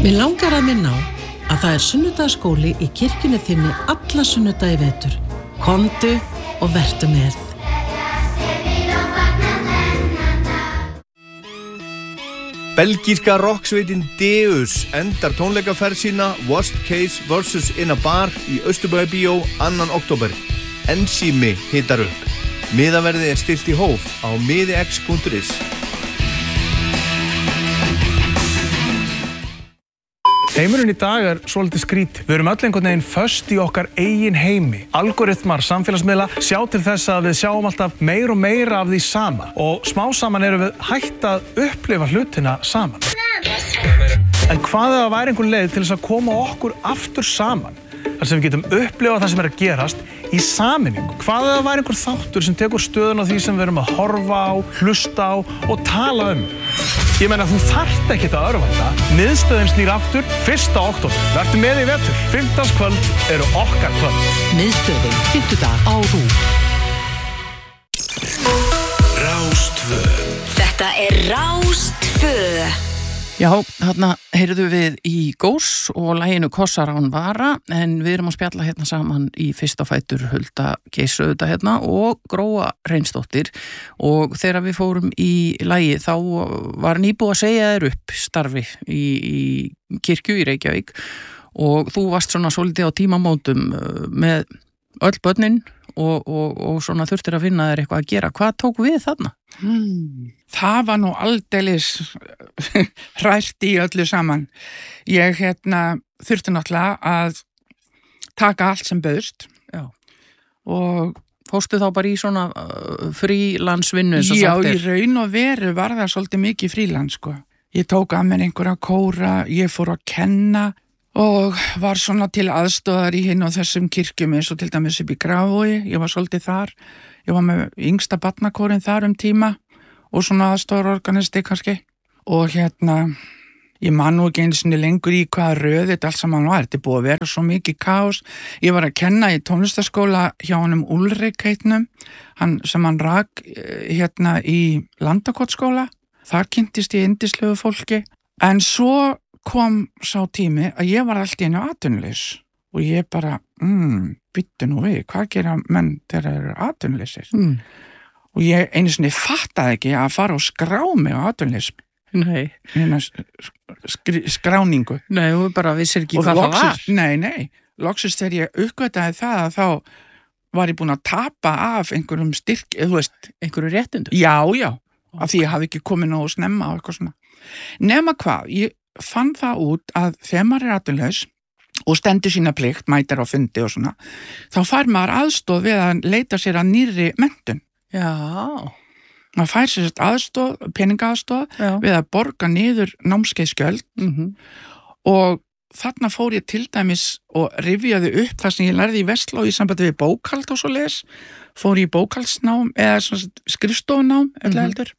Mig langar að minna á að það sunnudagsskóli í kirkjunni þinni alla sunnudaga í vetur. Komdu og vertu með. Belgíska rocksveitin Deus endar tónleikaferð sína Worst Case vs. In a Bar í Austurbæjarbíó 2. október. Ensími hitar upp. Miðaverðið stillt í hóf á miðix.is. Heimurinn í dag svolítið skrít. Við erum öll einhvern veginn föst í okkar eigin heimi. Algoritmar samfélagsmiðla sjá til þess að við sjáum alltaf meira og meira af því sama. Og smá saman erum við hætt að upplifa hlutina saman. En hvað ef það væri einhver leið til þess að koma okkur aftur saman? Þar sem við getum upplifað það sem að gerast í sameiningu. Hvað ef það væri einhver þáttur sem tekur stöðun á því sem við erum að horfa á, hlusta á og tala um? Ég meina, þú þarft ekkert að örvænta. Miðstöðin snýr aftur 1. október. Vertu með í vetur. 15. kvöld eru okkar kvöld. Miðstöðin, 5. dag á RÚV. Rás 2. Þetta Rás 2. Já, þarna heyrðu við í Gós og laginu Kossar án vara, en við erum að spjalla hérna saman í fyrsta fætur Hulda Geirsauðda hérna og Gróa Reynsdóttir, og þegar við fórum í lagi þá var nýbúið að segja þér upp starfi í kirkju í Reykjavík, og þú varst svona svolítið á tímamótum með öll börnin og svona þurftir að finna þér eitthvað að gera. Hvað tók við þarna? Það var nú aldeilis hrært í öllu saman. Ég þurfti náttúrulega að taka allt sem bauðst. Já. Og fórstu þá bara í svona frílansvinnu? Já, í raun og veru var það svolítið mikið frílans, sko. Ég tók að mér einhverja kóra, ég fór að kenna og var svona til aðstóðar í hinn og þessum kirkjum, eins og til dæmis upp í Grafvogi. Ég var svolítið þar. Ég var með yngsta barnakórin þar tíma og svona aðstóðarorganisti kannski. Og ég man nú ekki einu sinni lengur í hvaða röð þetta allt saman var. Þetta búið að vera svo mikið kaos. Ég var að kenna í tónlistarskóla hjá honum Úlrik heitnum, sem hann rak í Landakotsskóla. Þar kynntist ég yndislegu fólki. En svo kom sá tími að ég var allt í einu atvinnulaus og ég bara, byttu nú við, hvað gera menn þegar þeir eru atvinnulausir? Og ég einu sinni fattaði ekki að fara og skrá mig á atvinnulaus. Nei. Skráningu. Nei, þú bara vissir ekki hvað það var. Nei. Loksins þegar ég uppgötaði það að þá var ég búin að tapa af einhverjum styrk, þú veist. Einhverju réttindum? Já, af því ég hafi ekki komið nógu snemma og eitthvað svona. Nema hvað, ég fann það út að þegar maður atvinnulaus og stendur sína plikt, mætir á fundi og svona, þá fær maður aðstoð við að leita sér að nýrri menntun. Já. Maður fær sér aðstoð, peningaaðstoð við að borga niður námskeiðsgjöld og þarna fór ég til dæmis og rifjaði upp það sem ég lærði í Vestló í sambandi við bókhald og svo les, fór í bókhaldsnám eða skrifstofunám heldur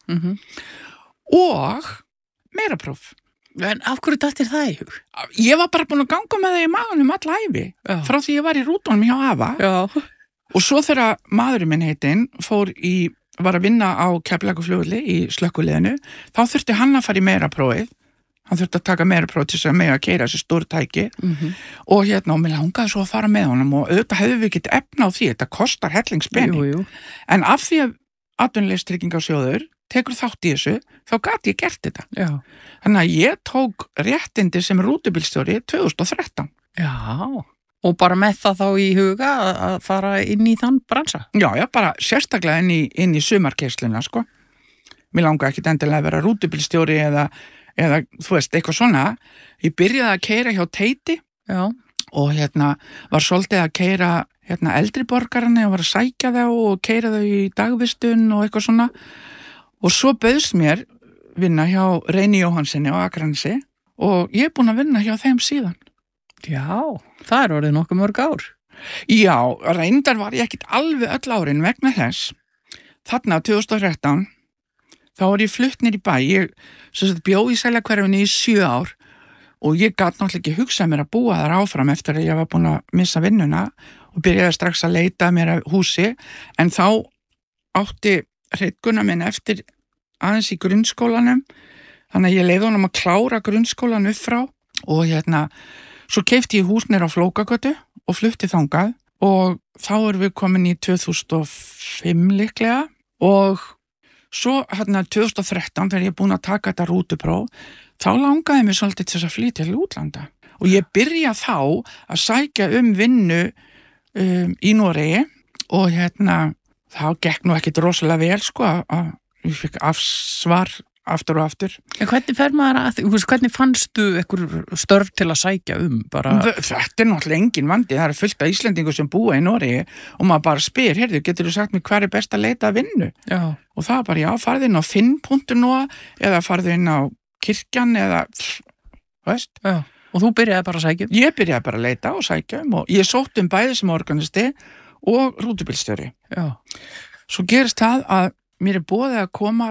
og meirapróf. En af hverju dattir það í hug? Ég var bara búin að ganga með það í maganum alla ævi, frá því ég var í rútunum hjá afa. Já. Og svo þegar maðurinn minn heitinn var að vinna á Keflavíkurflugvelli í slökkviliðinu, þá þurfti hann að fara í meiraprófið. Hann þurfti að taka meirapróf til þess að mega að keyra þessi stór tæki og og mér langaði svo að fara með honum og auðvitað hefðu við ekki efna á því, þetta kostar hellingspening. Jú. En af því að atvinnuleysistryggingasjóður tekur þátt í þessu, þá gat ég gert þetta. Já. Þannig að ég tók réttindi sem rútubílstjóri 2013. Já, og bara með það þá í huga að fara inn í þann bransa? Já, bara sérstaklega inn í sumarkeysluna, sko. Mér langaði ekkit endilega að vera rútubílstjóri eða þú veist, eitthvað svona. Ég byrjaði að keyra hjá Teiti. Já. Og var svolítið að keyra eldri borgarana og var að sækja þá og keyra þau í dagvistun og eitthvað svona. Og svo bauðst mér vinna hjá Reyni Jóhannssoni á Akranesi og ég búin að vinna hjá þeim síðan. Já, það orðið nokkuð mörg ár. Já, reyndar var ég ekkit alveg öll árin vegna þess. Þarna 2013, þá var ég flutt niður í bæ. Ég bjó í Seljakverfinni í 7 ár og ég gat náttúrulega ekki hugsað mér að búa þar áfram eftir að ég var búin að missa vinnuna og byrjaði strax að leita mér að húsi, en þá átti Hreinn Gunnar minn eftir aðeins í grunnskólanum, þannig að ég leyfði honum að klára grunnskólan upp frá og svo keypti ég hús niður á Flókagötu og flutti þangað og þá erum við komin í 2005 líklega og svo 2013 þegar ég er búin að taka þetta rútupróf þá langaði mér svolítið til þess að flytja til útlanda og ég byrja þá að sækja vinnu í Noregi og þá gekk nú ekkit rosalega vel sko að ég fikk afsvar aftur og aftur. En hvernig fer maður að, hvernig fannstu einhver störf til að sækja bara? Þetta er náttúrulega engin vandi, það eru fullt af Íslendingur sem búa í Noregi og maður bara spyr, heyrðu, getur þú sagt mér hvar er best að leita að vinnu? Já. Og það bara, já, farðu inn á finn.no eða farðu inn á kirkjan eða, veist? Já, og þú byrjaði bara að sækja? Ég byrjaði bara að leita og sækja og ég sótt bæði sem organisti og rútubílstjóri. Já. Svo gerist það að mér er boðið að koma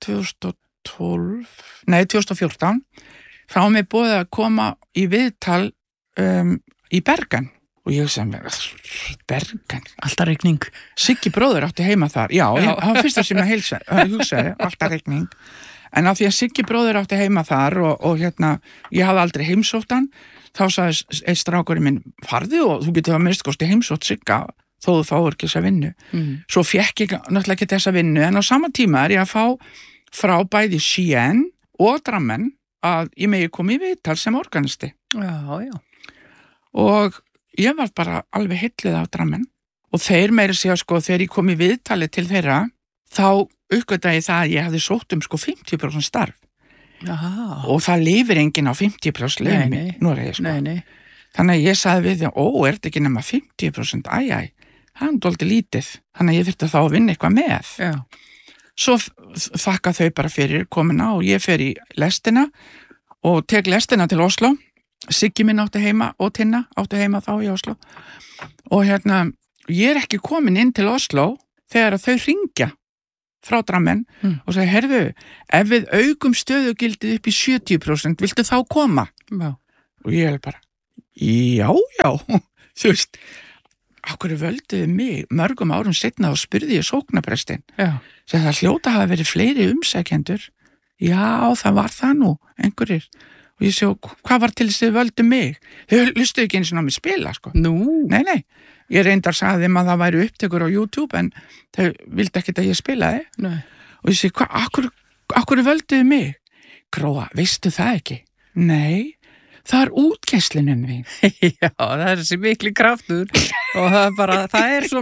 2014 þá er mér boðið að koma í viðtal í Bergen og ég sagði mér, Bergen alltaf rigning. Siggi bróðir átti heima þar, já. Það var fyrsta sem ég hugsaði, alltaf rigning en af því að Siggi bróðir átti heima þar og ég hafði aldrei heimsótt hann þá sagði einn strákurinn minn farðu og þú getur að minnst heimsótt Sigga þó þú fáir ekki þessa vinnu. Svo fékk ég náttúrulega ekki þessa vinnu en á sama tíma er ég að fá frá bæði Skien og Drammen að ég megi koma í viðtal sem organisti. Já. Og ég var bara alveg heillið af Drammen og þeir meira segja þegar ég kom í viðtali til þeirra þá uppgötaði það að ég hafði sótt 50% starf. Aha. Og það lifir enginn á 50% laun í Noregi Nei. Þannig að ég sagði við því, er þetta ekki nema 50%? Æ, það er dálítið lítið. Þannig að ég þurfti þá að vinna eitthvað með. Já. Svo þakka þau bara fyrir komuna og ég fer í lestina og tek lestina til Oslo. Siggi minn átti heima og Tinna átti heima þá í Oslo. Og ég er ekki komin inn til Oslo þegar þau hringja frá Drammen og segja, heyrðu, ef við aukum stöðugildið upp í 70%, viltu þá koma? Já. Og ég er bara, já, þú veist, akkur völduðu mig mörgum árum seinna og spurði ég sóknarprestinn. Já. Sem það hljóta hafa verið fleiri umsækjendur. Já, það var það nú, einhverjir. Og ég sé, hvað var til þess að þau völdu mig? Þau lustuðu ekki eins og ná mig spila, sko. Nú? Nei. Ég reyndar sagði þeim að það væri upptökur á YouTube en þau vildi ekkert að ég spilaði. Nei. Og ég sé, akkur völduðu mig? Gróa, veistu það ekki? Nei. Það er útgeislunin mín. Já, það er þessi mikli kraftur og það er svo